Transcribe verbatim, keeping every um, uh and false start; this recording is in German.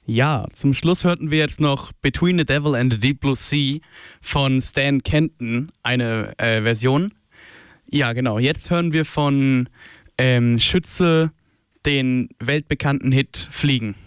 Ja, zum Schluss hörten wir jetzt noch Between the Devil and the Deep Blue Sea von Stan Kenton, eine äh, Version. Ja, genau. Jetzt hören wir von ähm, Schütze den weltbekannten Hit Fliegen.